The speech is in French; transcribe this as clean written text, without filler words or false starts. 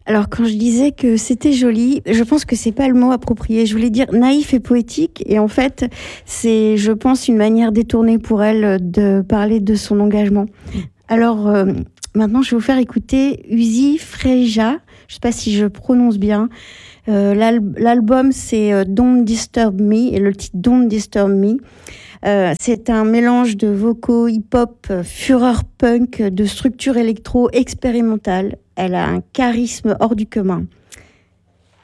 Alors, quand je disais que c'était joli, je pense que c'est pas le mot approprié. Je voulais dire naïf et poétique. Et en fait, c'est, je pense, une manière détournée pour elle de parler de son engagement. Alors, maintenant, je vais vous faire écouter Uzi Freja. Je sais pas si je prononce bien. L'album, c'est Don't Disturb Me. Et le titre Don't Disturb Me. C'est un mélange de vocaux hip-hop, fureur punk, de structure électro expérimentale. Elle a un charisme hors du commun.